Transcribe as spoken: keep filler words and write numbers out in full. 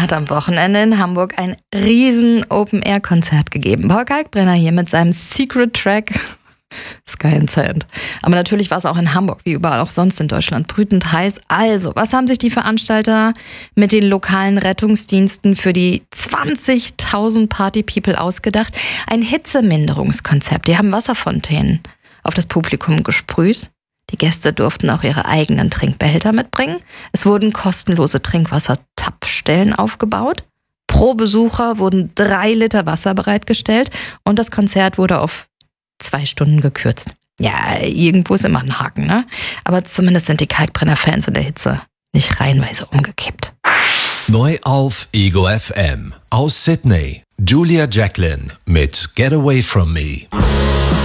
hat am Wochenende in Hamburg ein riesen Open-Air-Konzert gegeben. Paul Kalkbrenner hier mit seinem Secret-Track Sky and Sand. Aber natürlich war es auch in Hamburg, wie überall auch sonst in Deutschland, brütend heiß. Also, was haben sich die Veranstalter mit den lokalen Rettungsdiensten für die zwanzigtausend Party-People ausgedacht? Ein Hitzeminderungskonzept. Die haben Wasserfontänen auf das Publikum gesprüht. Die Gäste durften auch ihre eigenen Trinkbehälter mitbringen. Es wurden kostenlose Trinkwasserzapfstellen aufgebaut. Pro Besucher wurden drei Liter Wasser bereitgestellt und das Konzert wurde auf zwei Stunden gekürzt. Ja, irgendwo ist immer ein Haken, ne? Aber zumindest sind die Kalkbrenner-Fans in der Hitze nicht reihenweise umgekippt. Neu auf Ego F M aus Sydney. Julia Jacqueline mit Get Away From Me.